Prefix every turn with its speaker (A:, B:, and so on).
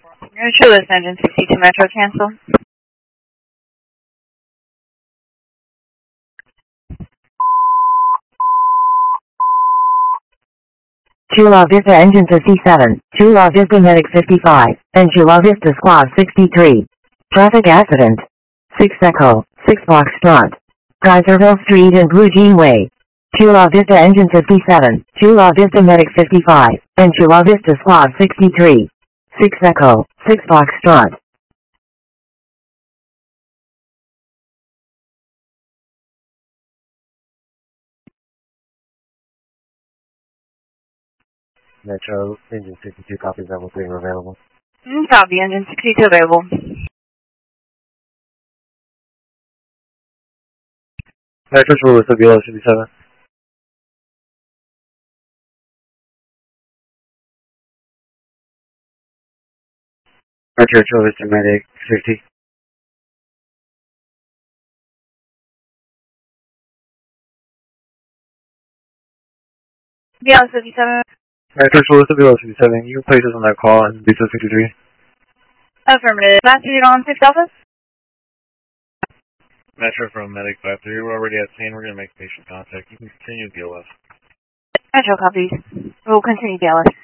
A: Shoeless engine 62 Metro, cancel.
B: Chula Vista engine 57, Chula Vista medic 55, and Chula Vista squad 63. Traffic accident. 6 Echo, 6 Foxtrot. Kaiserville Street and Blue Jean Way. Chula Vista engine 57, Chula Vista medic 55, and Chula Vista squad 63. 6 Echo, 6 Foxtrot.
C: Metro, engine 62 copies, level 3 are available.
A: Copy, engine 62 available.
C: Metro, Chula Vista, BLS 57. Metro, Chula Vista, medic 50.
A: BLS 57.
C: Metro, Chula Vista, BLS 57. You can place us on that call and Vista 63.
A: Affirmative. Last unit on 6 Alpha.
D: Metro from Medic 53. We're already at scene. We're going to make patient contact. You can continue BLS.
A: Metro copies. We'll continue BLS.